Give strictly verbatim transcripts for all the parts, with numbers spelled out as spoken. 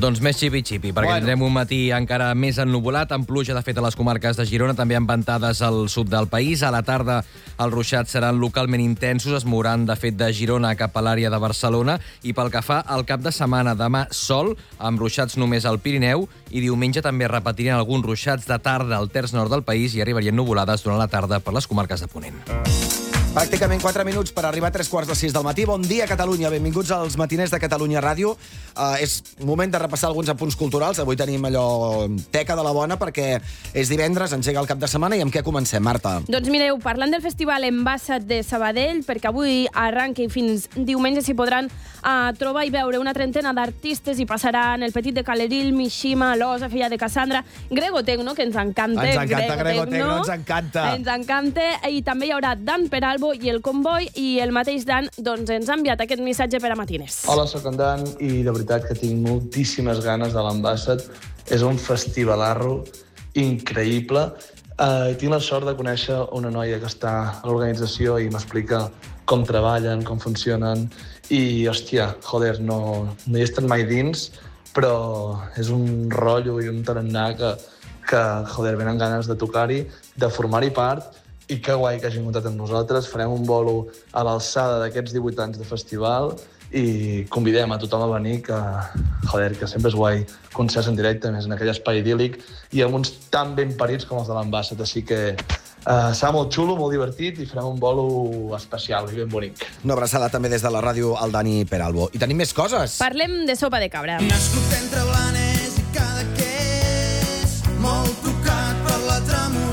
Doncs més xipi-xipi, perquè bueno. tindrem un matí encara més ennuvolat, amb pluja, de fet, a les comarques de Girona, també amb ventades al sud del país. A la tarda els ruixats seran localment intensos, es mouran, de fet, de Girona cap a l'àrea de Barcelona. I pel que fa al cap de setmana, demà sol, amb ruixats només al Pirineu, i diumenge també repetirien alguns ruixats de tarda al terç nord del país i arribarien nuvolades durant la tarda per les comarques de Ponent. Pràcticament quatre minuts per arribar a tres quarts de sis del matí. Bon dia, Catalunya. Benvinguts als matiners de Catalunya Ràdio. Uh, és moment de repassar alguns apunts culturals. Avui tenim allò teca de la bona perquè és divendres, engega el cap de setmana. I amb què comencem, Marta? Doncs mireu, parlant del Festival Envasat de Sabadell, perquè avui arranca i fins diumenge s'hi podran uh, trobar i veure una trentena d'artistes i passaran el Petit de Calerill, Mishima, Losa, Filla de Cassandra, Grego Tecno, que ens encanta. Ens encanta Grego Tecno, ens encanta. Ens encanta. I també hi haurà Dan Peralbo i el Comboi, i el mateix Dan doncs, ens ha enviat aquest missatge per a Matiners. Hola, soc en Dan, i de veritat que tinc moltíssimes ganes de l'Envasat. És un festivalarro increïble. Uh, tinc la sort de conèixer una noia que està a l'organització i m'explica com treballen, com funcionen, i, hòstia, joder, no, no hi he estat mai dins, però és un rotllo i un tarannà que, que joder, venen ganes de tocar-hi, de formar-hi part. I que guai que hagin comptat amb nosaltres. Farem un bolo a l'alçada d'aquests divuit anys de festival i convidem a tothom a venir, que, joder, que sempre és guai concerts en directe, més en aquell espai idíl·lic, i amb uns tan ben parits com els de l'Envasat. Així que uh, serà molt xulo, molt divertit, i farem un bolo especial i ben bonic. Una abraçada també des de la ràdio al Dani Peralbo. I tenim més coses. Parlem de sopa de cabra. Nascut entre Blanes i Cadaqués, molt tocat per la tramuntana.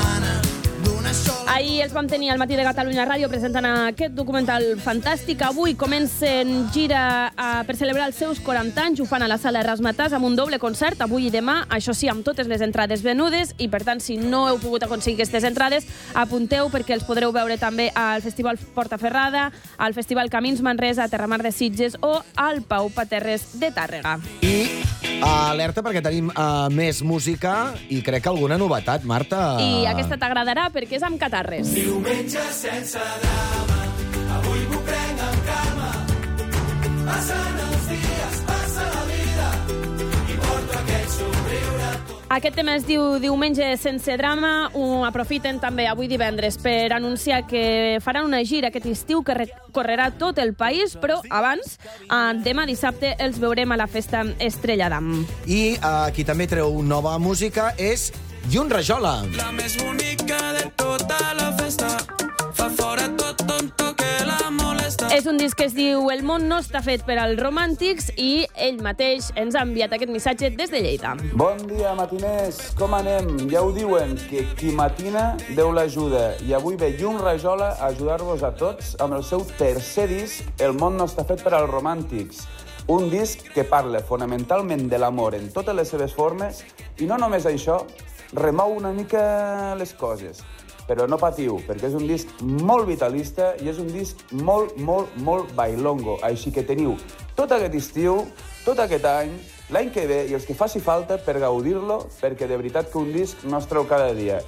Ahir els vam tenir al Matí de Catalunya Ràdio presentant aquest documental fantàstic. Avui comencen gira uh, per celebrar els seus quaranta anys. Ho fan a la sala Rasmatàs amb un doble concert, avui i demà. Això sí, amb totes les entrades venudes. I, per tant, si no heu pogut aconseguir aquestes entrades, apunteu perquè els podreu veure també al Festival Portaferrada, al Festival Camins Manresa, a Terramar de Sitges o al Pau Paterres de Tàrrega. I alerta perquè tenim uh, més música i crec que alguna novetat, Marta. I aquesta t'agradarà perquè és amb Catarres. Diumenge sense drama, avui m'ho prenc amb calma. Passen els dies, passa la vida i porto aquest somriure tot. Aquest tema es diu Diumenge sense drama. Ho aprofiten també avui divendres per anunciar que faran una gira aquest estiu que recorrerà tot el país, però abans, demà dissabte, els veurem a la festa Estrella d'Am. I uh, qui també treu nova música és Llun Rajola. La més bonica de tota la festa, fa fora tot tonto que la molesta. És un disc que es diu El món no està fet per als romàntics i ell mateix ens ha enviat aquest missatge des de Lleida. Bon dia, matiners. Com anem? Ja ho diuen, que qui matina, Déu l'ajuda. I avui ve Llun Rajola a ajudar-vos a tots amb el seu tercer disc, El món no està fet per als romàntics. Un disc que parla fonamentalment de l'amor en totes les seves formes i no només això, remou una mica les coses. Però no patiu, perquè és un disc molt vitalista i és un disc molt, molt, molt bailongo. Així que teniu tot aquest estiu, tot aquest any, l'any que ve i els que faci falta per gaudir-lo, perquè de veritat que un disc no es treu cada dia.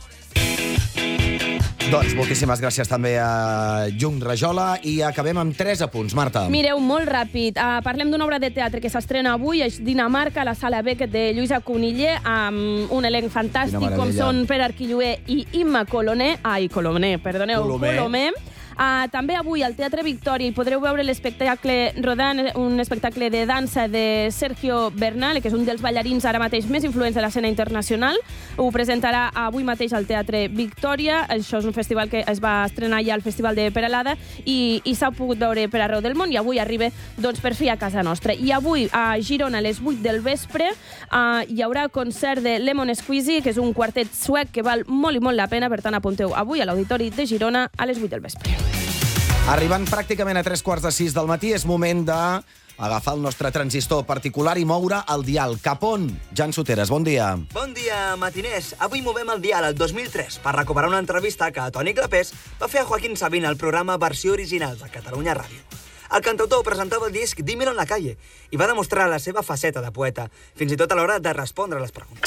Doncs moltíssimes gràcies també a Llun Rajola i acabem amb tres apunts, Marta. Mireu, molt ràpid. Uh, parlem d'una obra de teatre que s'estrena avui a Dinamarca, a la Sala Beckett de Lluïsa Coniller, amb un elenc fantàstic com són Pere Arquilloé i Imma Colomer. Ai, Colomer, perdoneu, Colomer. Colomer. Uh, també avui al Teatre Victòria hi podreu veure l'espectacle Rodant, un espectacle de dansa de Sergio Bernal, que és un dels ballarins ara mateix més influents de l'escena internacional. Ho presentarà avui mateix al Teatre Victòria. Això és un festival que es va estrenar ja al Festival de Peralada i, i s'ha pogut veure per arreu del món i avui arriba doncs, per fi a casa nostra. I avui a Girona a les vuit del vespre uh, hi haurà concert de Lemon Squeezy, que és un quartet suec que val molt i molt la pena, per tant apunteu avui a l'Auditori de Girona a les vuit del vespre. Arribant pràcticament a tres quarts de sis del matí, és moment d'agafar el nostre transistor particular i moure el dial. Cap on? Jan Soteres, bon dia. Bon dia, matiners. Avui movem el dial al dos mil tres per recuperar una entrevista que Toni Clapés va fer a Joaquín Sabina al programa Versió Original de Catalunya Ràdio. El cantautor presentava el disc Dímelo en la calle i va demostrar la seva faceta de poeta, fins i tot a l'hora de respondre a les preguntes.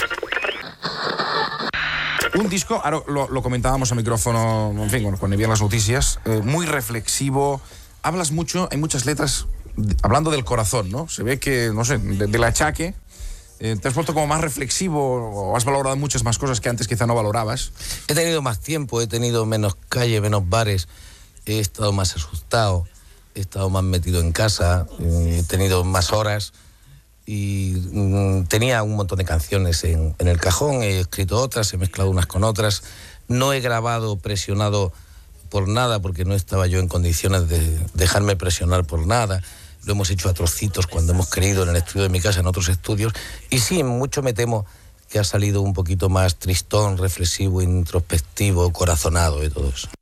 Un disco, ahora lo, lo comentábamos a micrófono, en fin, cuando, cuando vi las noticias, eh, muy reflexivo, hablas mucho, hay muchas letras de, hablando del corazón, ¿no? Se ve que, no sé, de, del achaque Eh, ¿Te has vuelto como más reflexivo o has valorado muchas más cosas que antes quizá no valorabas? He tenido más tiempo, he tenido menos calle, menos bares, he estado más asustado, he estado más metido en casa, he tenido más horas y mm, tenía un montón de canciones en, en el cajón, he escrito otras, he mezclado unas con otras, no he grabado presionado por nada porque no estaba yo en condiciones de dejarme presionar por nada. Lo hemos hecho a trocitos cuando hemos querido en el estudio de mi casa, en otros estudios. Y sí, mucho me temo que ha salido un poquito más tristón, reflexivo, introspectivo, corazonado y todo eso.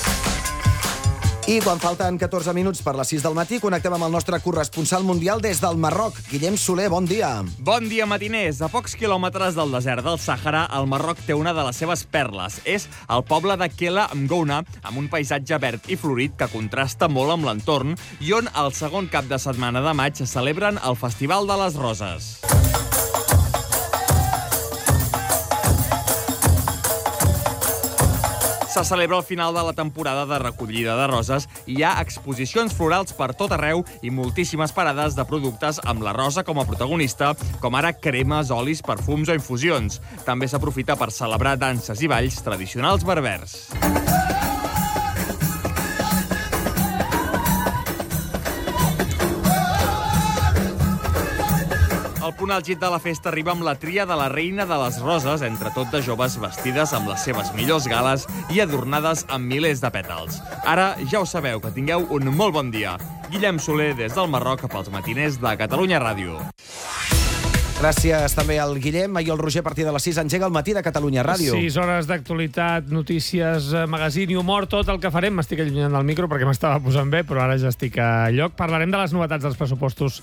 I quan falten catorze minuts per les sis del matí, connectem amb el nostre corresponsal mundial des del Marroc. Guillem Soler, bon dia. Bon dia, matiners. A pocs quilòmetres del desert del Sàhara, el Marroc té una de les seves perles. És el poble de Kela Mgouna, amb un paisatge verd i florit que contrasta molt amb l'entorn i on el segon cap de setmana de maig celebren el Festival de les Roses. Se celebra el final de la temporada de recollida de roses i hi ha exposicions florals per tot arreu i moltíssimes parades de productes amb la rosa com a protagonista, com ara cremes, olis, perfums o infusions. També s'aprofita per celebrar danses i balls tradicionals berbers. El punt àlgid de la festa arriba amb la tria de la reina de les roses, entre tot de joves vestides amb les seves millors gales i adornades amb milers de pètals. Ara ja ho sabeu, que tingueu un molt bon dia. Guillem Soler, des del Marroc, pels matiners de Catalunya Ràdio. Gràcies també al Guillem. I el Roger, a partir de les sis, engega el matí de Catalunya Ràdio. Sis hores d'actualitat, notícies, magazín i humor, tot el que farem. M'estic allunyant del micro perquè m'estava posant bé, però ara ja estic a lloc. Parlarem de les novetats dels pressupostos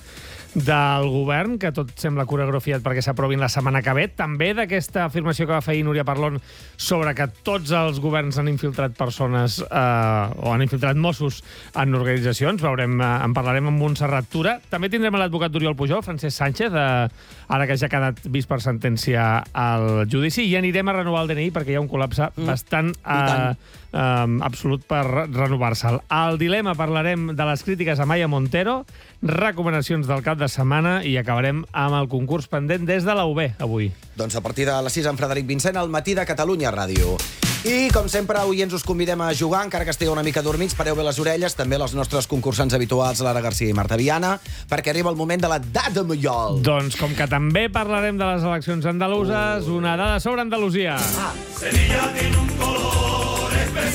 del govern, que tot sembla coreografiat perquè s'aprovin la setmana que ve. També d'aquesta afirmació que va fer Núria Parlon sobre que tots els governs han infiltrat persones eh, o han infiltrat Mossos en organitzacions. Veurem, eh, en parlarem amb Montserrat Tura. També tindrem l'advocat d'Oriol Pujol, Francesc Sánchez, eh, ara que ja ha quedat vist per sentència al judici, i anirem a renovar el D N I perquè hi ha un col·lapse mm. bastant eh, eh, absolut per renovar-se'l. Al dilema parlarem de les crítiques a Maya Montero, recomanacions del cap de setmana i acabarem amb el concurs pendent des de la U B avui. Doncs a partir de les sis, en Frederic Vincent, al matí de Catalunya Ràdio. I, com sempre, avui ens us convidem a jugar, encara que estigueu una mica dormits, pareu bé les orelles, també les nostres concursants habituals, Lara Garcia i Marta Viana, perquè arriba el moment de la dada Mallol. Doncs com que també parlarem de les eleccions andaluses, uh. una dada sobre Andalusia. Ah. Sevilla tiene un color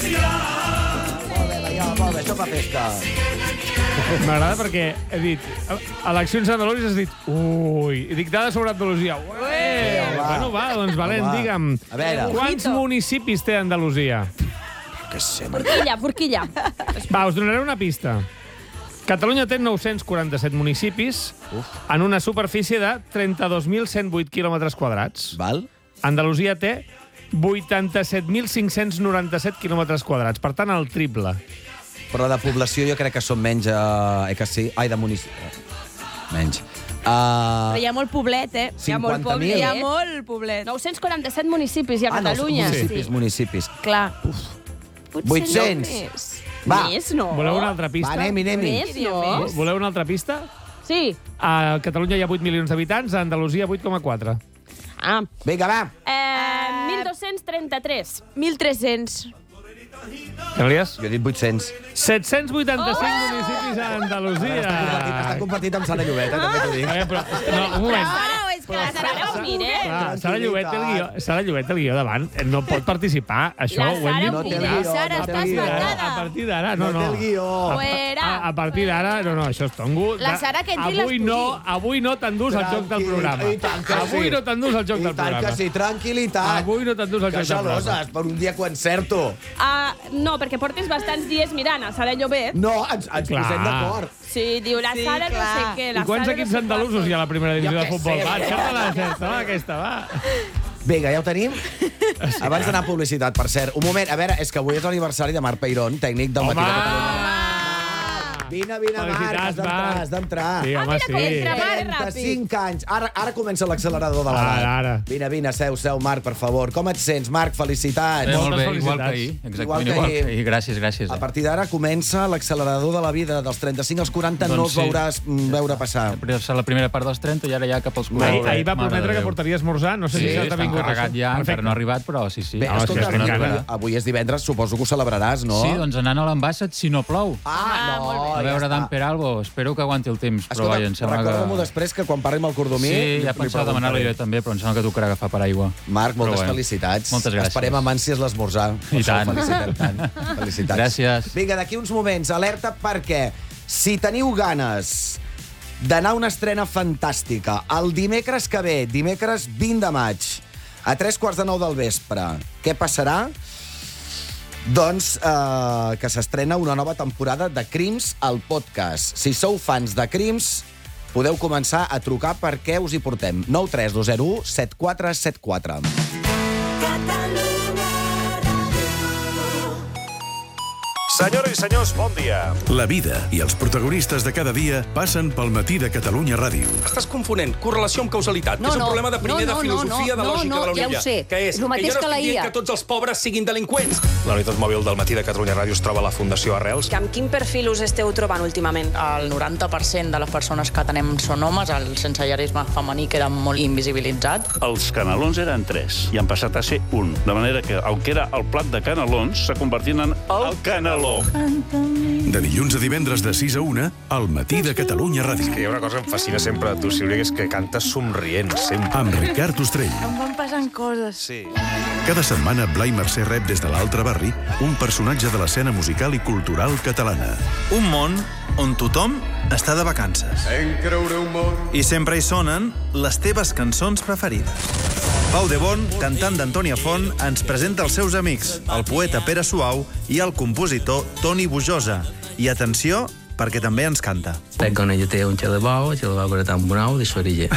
especial. Molt bé, Mallol, molt bé, això fa festa. M'agrada perquè he dit eleccions andaluses, has dit ui, i dic dades sobre Andalusia. Ué! Va. Bueno, va, doncs Valent, va. Digue'm, a veure, quants municipis té Andalusia? Que sé, Forquilla, Forquilla. Va, us donaré una pista. Catalunya té nou-cents quaranta-set municipis Uf. en una superfície de trenta-dos mil cent vuit quilòmetres quadrats. Val. Andalusia té vuitanta-set mil cinc-cents noranta-set quilòmetres quadrats, per tant, el triple. Però de població jo crec que són menys... Eh, que sí. Ai, de municipi... Menys. Uh, Però hi ha molt poblet, eh? Hi ha molt poblet. Hi ha molt poblet. nou-cents quaranta-set municipis hi ha a ah, no, Catalunya. municipis, sí. municipis. Clar. Uf. Potser vuit-cents. No més. Va. Més, no. Voleu una altra pista? Va, anem-hi, anem-hi. Més, no. Voleu una altra pista? Sí. A Catalunya hi ha vuit milions d'habitants, a Andalusia vuit coma quatre. Ah. Vinga, va. Eh, mil dos-cents trenta-tres. mil tres-cents. Què volies? Jo he dit vuit-cents. set-cents vuitanta-cinc oh! municipis a Andalusia. Està compartit amb Sara Llobet, eh, també t'ho dic. Eh, però, no, un moment. Sara, és que la Sara ho mira. Clar, Sara Llobet té el guió, Sara Llobet té el guió davant. No pot participar. Això La ho hem dit. Sara ho té el mira. guió, Sara, no té estàs el guió. matada. A partir d'ara, no, No no. té el guió. Fuera. A, a partir d'ara, no, no, això és tongo. La Sara que entri i avui l'excusi. no, avui no t'endús el joc del Tranquil, programa. i tant que Avui sí. no t'endús el joc I del tant que programa. sí, tranquil·litat. Avui no t'endús el Que joc del programa. geloses, per un dia que ho encerto. Uh, no, perquè portes bastants dies mirant a Sara Llobet. No, ens, ens Clar. posem d'acord. Sí, diu la Sí, Sara no clar. sé què. La I quants Sara equips no sé andalusos quantos. hi ha a la primera divisió Jo de què futbol? sé. Va, encerta-la, encerta-la, aquesta, va. Vinga, ja ho tenim? Abans d'anar a publicitat, per cert. Un moment, a veure, és que avui és l'aniversari de Marc Peirón, tècnic del Matí de Catalunya. Vine, vine, Marc, has d'entrar, has d'entrar. Sí, home, sí. trenta-cinc anys. Ara, ara comença l'accelerador de l'edat. Ara, ara. Vine, vine, seu, seu, Marc, per favor. Com et sents, Marc? Felicitats. Bé, molt bé, igual que ahir. Exactament igual que ahir. Gràcies, gràcies. A partir d'ara comença l'accelerador de la vida. Dels trenta-cinc als quaranta no els veuràs veure passar. La primera part dels trenta i ara ja cap als quaranta. Ahir va prometre que portaria esmorzar. No sé si s'ha vingut. Sí, està ja, encara no ha arribat, però sí, sí. Bé, escolta, avui és divendres, suposo que ho celebraràs, no? Sí, doncs anant a l'Ambassat si no plou. Ah, no, a veure Dan Peralbo, espero que aguanti el temps. Escolta, recorda-m'ho després que quan parli amb el Cordomí... Sí, ja pensava demanar-lo jo també, però em sembla que tocarà agafar per aigua. Marc, moltes felicitats. Moltes gràcies. Esperem amb ànsies l'esmorzar. I tant. Felicitats. Gràcies. Vinga, d'aquí uns moments, alerta perquè si teniu ganes d'anar a una estrena fantàstica el dimecres que ve, dimecres vint de maig, a tres quarts de nou del vespre, què passarà? Doncs eh, que s'estrena una nova temporada de Crims al podcast. Si sou fans de Crims, podeu començar a trucar perquè us hi portem. nou tres dos zero u set quatre set quatre. Senyores i senyors, bon dia. La vida i els protagonistes de cada dia passen pel matí de Catalunya Ràdio. Estàs confonent correlació amb causalitat. No, és un no, problema de primer no, no, de filosofia, no, no, de lògica no, de la ja ho Unilla. sé. Que és, És el mateix que jo no que la estic I A. dient que tots els pobres siguin delinqüents. La unitat mòbil del matí de Catalunya Ràdio es troba a la Fundació Arrels. Amb quin perfil us esteu trobant últimament? El noranta per cent de les persones que atenem són homes, el sensellarisme femení queda molt invisibilitzat. Els canelons eren tres i han passat a ser un. De manera que, el que era el plat de canelons, s'ha convertit en el caneló. De dilluns a divendres de sis a una, al matí de Catalunya Ràdio. És que hi ha una cosa que em fascina sempre de tu, Sílvia, que és que cantes somrient, sempre. Amb Ricard Ostrell. Em van passant coses. Sí. Cada setmana, Blai Mercè rep des de l'altre barri un personatge de l'escena musical i cultural catalana. Un món on tothom està de vacances. En creure un món. I sempre hi sonen les teves cançons preferides. Pau de Bon, cantant d'Antònia Font, ens presenta els seus amics, el poeta Pere Suau i el compositor Toni Bujosa. I atenció, perquè també ens canta. Quan ella té un xelebau, el xelebau per tant un au de sorilla.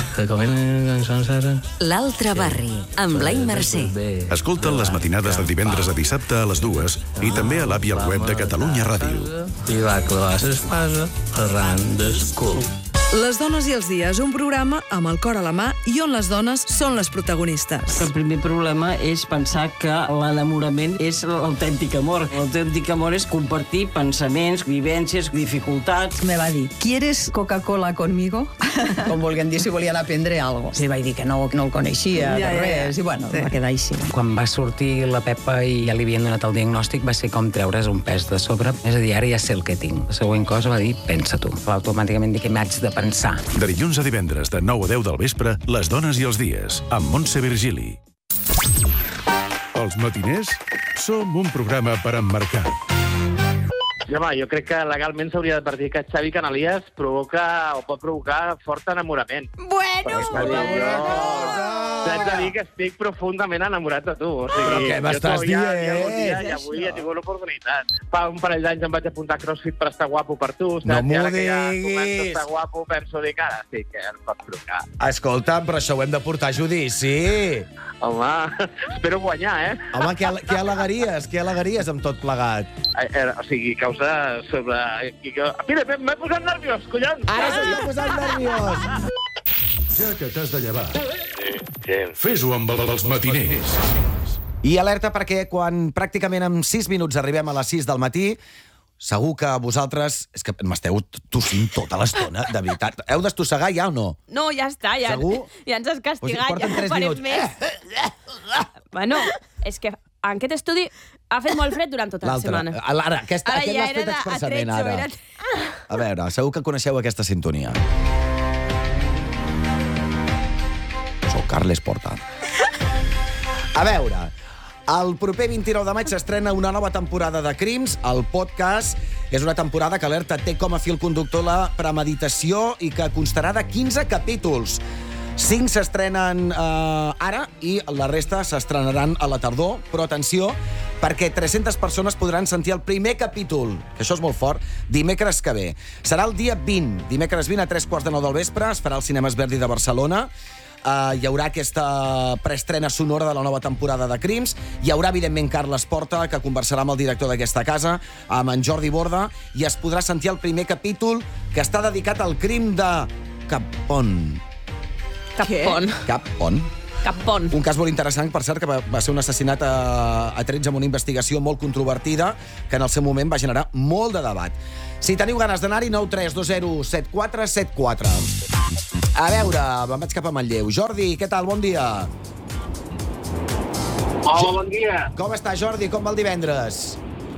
L'altre barri, amb Blai Mercè. Escolta les matinades de divendres a dissabte a les dues i també a l'app i al web de Catalunya Ràdio. I va clavar l'espasa arran del cul. Les dones i els dies, un programa amb el cor a la mà i on les dones són les protagonistes. El primer problema és pensar que l'enamorament és l'autèntic amor. L'autèntic amor és compartir pensaments, vivències, dificultats. Me va dir, ¿quieres Coca-Cola conmigo? Com volguem dir, si volien aprendre alguna cosa. Sí, vaig dir que no, no el coneixia, ja, de res, ja, ja. I bueno, sí. Va quedar així. Quan va sortir la Pepa i ja li havien donat el diagnòstic, va ser com treure's un pes de sobre. És a dir, ara ja sé el que tinc. La següent cosa va dir, pensa tu. Va automàticament dir que m'haig de pensar. De dilluns a divendres, de nou a deu del vespre, Les dones i els dies, amb Montse Virgili. Els matiners som un programa per emmarcar. Sí, home, jo crec que legalment s'hauria d'advertir que Xavi Canalies provoca o pot provocar fort enamorament. Bueno! T'haig de dir que estic profundament enamorat de tu. O sigui, però què m'estàs dient? Ja, I avui he tingut l'oportunitat. Fa un parell d'anys em vaig apuntar a CrossFit per estar guapo per tu. No m'ho I ara que ja diguis. començo a estar guapo, penso dir que ara sí que em pots trucar. Escolta, però això ho hem de portar a judici. Home, espero guanyar, eh? Home, què, al- què al·legaries? Què al·legaries amb tot plegat? Eh, eh, o sigui, causa sobre... Mira, m'he posat nerviós, collons! Ara s'està posant nerviós! Ja que t'has de llevar, fes-ho amb els matiners. I alerta perquè quan pràcticament en sis minuts arribem a les sis del matí, segur que vosaltres... És que m'esteu tossint tota l'estona, de veritat. Heu d'estossegar ja o no? No, ja està, ja, Segur? ja ens has castigat, Pues porten ja no tres farem minuts. més. Bueno, és que en aquest estudi ha fet molt fred durant tota la L'altre. setmana. Ara, aquesta, Ara aquest ja l'has era fet de- a expressament, tretze, ara. era- A veure, segur que coneixeu aquesta sintonia. Soc Carles Porta. A veure, el proper vint-i-nou de maig s'estrena una nova temporada de Crims. El podcast és una temporada que Alerta té com a fil conductor la premeditació i que constarà de quinze capítols. Cinc s'estrenen eh, ara i la resta s'estrenaran a la tardor. Però atenció, perquè tres-centes persones podran sentir el primer capítol, que això és molt fort, dimecres que ve. Serà el dia vint, dimecres vint a tres quarts de nou del vespre, es farà al Cinemes Verdi de Barcelona. Uh, hi haurà aquesta preestrena sonora de la nova temporada de Crims. Hi haurà, evidentment, Carles Porta, que conversarà amb el director d'aquesta casa, amb en Jordi Borda, i es podrà sentir el primer capítol que està dedicat al crim de Capon. Capon. Capon. Capon. Un cas molt interessant, per cert, que va, va ser un assassinat a, a trets amb una investigació molt controvertida, que en el seu moment va generar molt de debat. Si teniu ganes d'anar-hi, nou tres dos zero set quatre set quatre. A veure, me'n vaig cap a Manlleu. Jordi, què tal? Bon dia. Hola, bon dia. Com està, Jordi? Com va el divendres?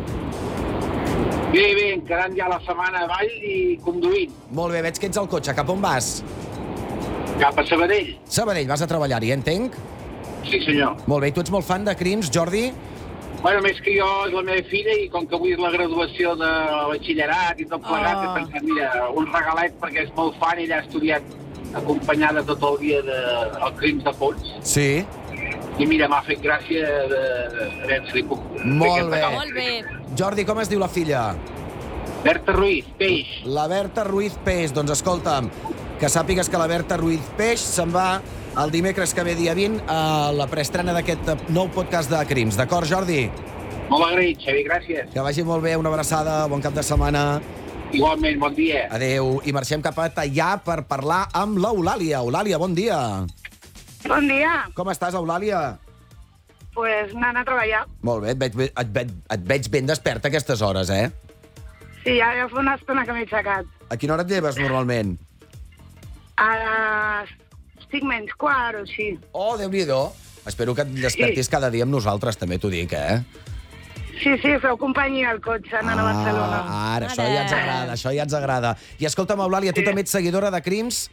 Bé, bé, encarant ja la setmana a Vall i conduint. Molt bé, veig que ets al cotxe. Cap on vas? Cap a Sabadell. Sabadell, vas a treballar-hi, entenc? Sí, senyor. Molt bé, tu ets molt fan de Crims, Jordi? Bueno, més que jo és la meva filla i com que avui és la graduació de batxillerat i tot plegat, Oh. he pensat, mira, un regalet perquè és molt fan i ella ha estudiat acompanyada tot el dia del de, Crims de Pons. Sí. I mira, m'ha fet gràcia de, de, a veure si li puc... Molt bé. Molt bé. Jordi, com es diu la filla? Berta Ruiz, Peix. La Berta Ruiz Peix. Doncs escolta'm, que sàpigues que la Berta Ruiz Peix se'n va el dimecres que ve, dia vint, a la preestrena d'aquest nou podcast de Crims. D'acord, Jordi? Molt agraït, Xavi, gràcies. Que vagi molt bé, una abraçada, bon cap de setmana. Igualment, bon dia. Adéu. I marxem cap a Teià per parlar amb l'Eulàlia. Eulàlia, bon dia. Bon dia. Com estàs, Eulàlia? Pues anant a treballar. Molt bé, et veig, et, veig, et veig ben desperta a aquestes hores, eh? Sí, ja, ja fa una estona que m'he aixecat. A quina hora et lleves normalment? A les cinc menys quart o així. Oh, Déu-n'hi-do. Espero que et despertis sí. cada dia amb nosaltres, també t'ho dic, eh? Sí, sí, feu companyia al cotxe anant ah, a Barcelona. Ara, això ja ens agrada, això ja ens agrada. I escolta'm, Eulàlia, tu sí. també ets seguidora de Crims?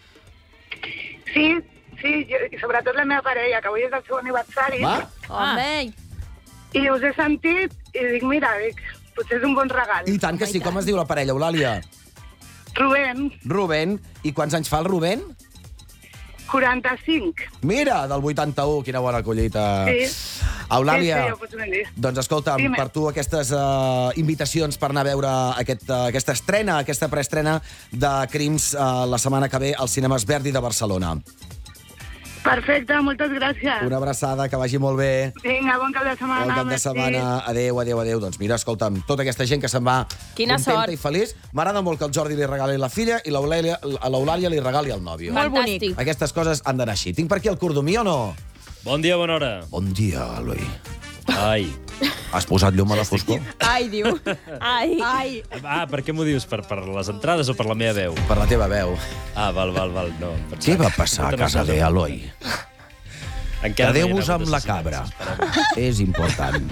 Sí, sí, jo, i sobretot la meva parella, que avui és el seu aniversari. Va? Home. I us he sentit i dic, mira, dic, potser és un bon regal. I tant que sí. Com es diu la parella, Eulàlia? Rubén. Rubén. I quants anys fa el Rubén? quaranta-cinc. Mira, del vuitanta-u, quina bona collita. Sí. Eulàlia, sí, sí, ho pots ben dir. doncs escolta'm, Dime. per tu aquestes uh, invitacions per anar a veure aquest, uh, aquesta estrena, aquesta preestrena de Crims uh, la setmana que ve als cinemes Verdi de Barcelona. Perfecte, moltes gràcies. Una abraçada, que vagi molt bé. Vinga, bon cap de setmana. Bon cap de setmana. Adéu, adéu, adéu. Doncs mira, escolta'm, tota aquesta gent que se'n va Quina contenta sort. i feliç. M'agrada molt que el Jordi li regali la filla i l'Eulàlia a l'Eulàlia li regali el nòvio. Molt bonic. Aquestes coses han d'anar així. Tinc per aquí el cordomí o no? Bon dia, bona hora. Bon dia, Eloi. Ai. Has posat llum a la foscor? Ai, diu. Ai. Ai. Ah, per què m'ho dius? Per, per les entrades o per la meva veu? Per la teva veu. Ah, val, val, val. No, Què va passar a casa d'Eloi? Quedeu-vos amb la cabra. És important.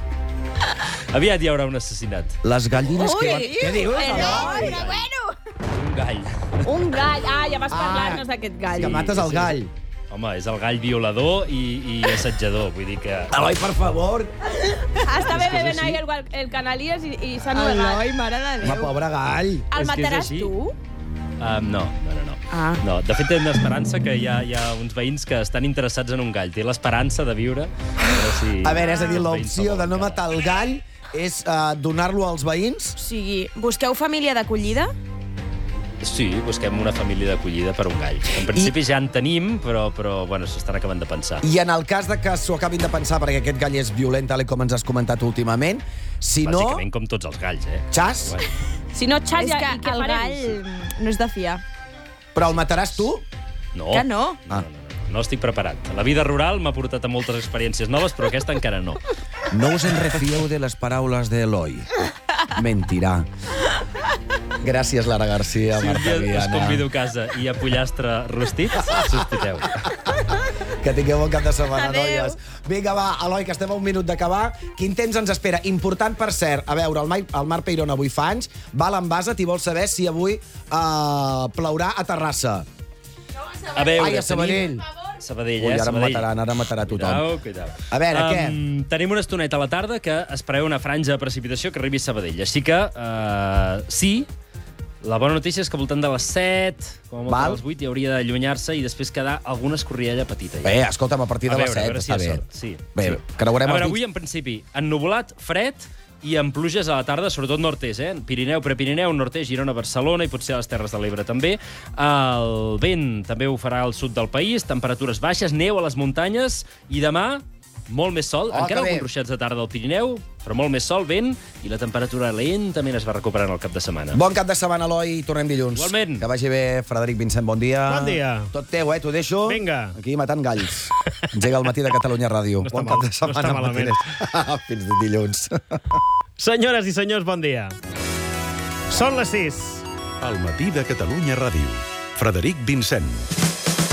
Aviat hi haurà un assassinat. Les gallines Ui, que van... Què dius, Eloi? Eloi? Bueno. Un gall. Un gall. Ah, ja vas parlar-nos d'aquest gall. Que mates el gall. Home, és el gall violador i, i assetjador. Vull dir que... Eloi, per favor. Estava bevent ahí el, el Canalies i, i s'ha nogat. Eloi, mare de Home, Déu. pobre gall. El mataràs tu? Um, no, no, no. no. Ah. No, de fet, tenen esperança que hi ha, hi ha uns veïns que estan interessats en un gall. Té l'esperança de viure, però si... A veure, és a dir, els veïns l'opció de no matar el gall és uh, donar-lo als veïns? O sigui, busqueu família d'acollida? Sí, busquem una família d'acollida per un gall. En principi I... ja en tenim, però, però bueno, s'estan acabant de pensar. I en el cas de que s'ho acabin de pensar, perquè aquest gall és violent, tal com ens has comentat últimament, si no... Bàsicament com tots els galls, eh? Xas? Bueno. Si no, xas, És ja, que i què el farem? gall no és de fiar. Però el mataràs tu? No. Que no? No, no, no, no estic preparat. La vida rural m'ha portat a moltes experiències noves, però aquesta encara no. No us en refieu de les paraules d'Eloi. Mentirà. Gràcies, Lara Garcia, Si un Marta dia us Viana. convido a casa i a pollastre rostit, sospiteu. Que tingueu bon cap de setmana, Adéu. noies. Vinga, va, Eloi, que estem a un minut d'acabar. Quin temps ens espera? Important, per cert, a veure, el, Mai, el Marc Peirón avui fa anys, va a l'Envasa, t'hi vol saber si avui uh, plourà a Terrassa. A veure, Ai, a Sabadell. Tenim... Sabadell, Ui, eh? ara em Sabadell. mataran, ara matarà tothom. Cuidao, cuidao. A veure, um, què? Tenim una estoneta a la tarda que es preveu una franja de precipitació que arribi a Sabadell. Així que, uh, sí, la bona notícia és que al voltant de les set, com a molt Val. a les vuit, hi hauria d'allunyar-se i després quedar alguna escorrialla petita. Bé, escolta'm, a partir de A les veure, a set veure si està hi ha bé. sort. Sí, Bé, sí. creuarem A veure, els avui, dits. en principi, ennuvolat, fred, i amb pluges a la tarda, sobretot nord-est, eh? Pirineu, Prepirineu, nord-est, Girona, Barcelona i potser a les Terres de l'Ebre també. El vent també ho farà al sud del país, temperatures baixes, neu a les muntanyes i demà molt més sol, Oh, encara que bé. alguns ruixats de tarda al Pirineu, però molt més sol, vent, i la temperatura lentament es va recuperant al cap de setmana. Bon cap de setmana, Eloi. Tornem dilluns. Igualment. Que vagi bé, Frederic Vincent, bon dia. Bon dia. Tot teu, eh? T'ho deixo. Vinga. Aquí matant galls. Engega el matí de Catalunya Ràdio. No està bon mal, cap de no setmana, està malament. matiners. Fins de dilluns. Senyores i senyors, bon dia. Són les sis. Al matí de Catalunya Ràdio. Frederic Vincent.